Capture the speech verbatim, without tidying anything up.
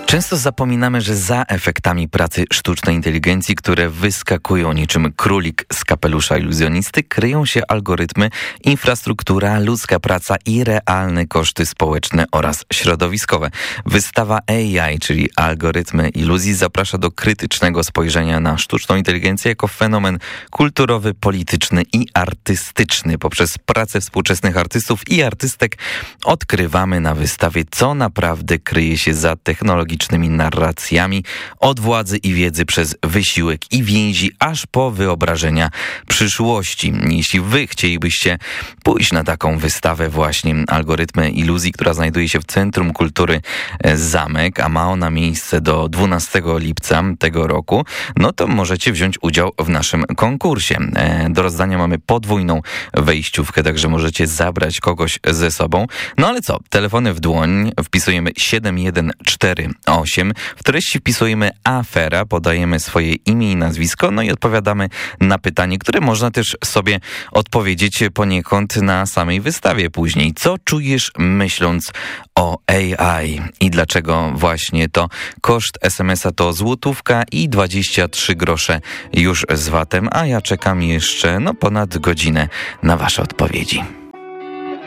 Często zapominamy, że za efektami pracy sztucznej inteligencji, które wyskakują niczym królik z kapelusza iluzjonisty, kryją się algorytmy, infrastruktura, ludzka praca i realne koszty społeczne oraz środowiskowe. Wystawa A I, czyli algorytmy iluzji, zaprasza do krytycznego spojrzenia na sztuczną inteligencję jako fenomen kulturowy, polityczny i artystyczny. Poprzez pracę współczesnych artystów i artystek odkrywamy na wystawie, co naprawdę kryje się za technologicznymi narracjami, od władzy i wiedzy przez wysiłek i więzi, aż po wyobrażenia przyszłości. Jeśli wy chcielibyście pójść na taką wystawę właśnie Algorytmy iluzji, która znajduje się w Centrum Kultury Zamek, a ma ona miejsce do dwunastego lipca tego roku, no to możecie wziąć udział w naszym konkursie. Do rozdania mamy podwójną wejściówkę, także możecie zabrać kogoś ze sobą. No ale co? Telefony w dłoń, wpisujemy siedem jeden cztery osiem, w treści wpisujemy afera, podajemy swoje imię i nazwisko, no i odpowiadamy na pytanie, które można też sobie odpowiedzieć poniekąd na samej wystawie później. Co czujesz, myśląc o A I i dlaczego właśnie to? Koszt es em es a to złotówka i dwadzieścia trzy grosze już z vatem, a ja czekam jeszcze no ponad godzinę na wasze odpowiedzi.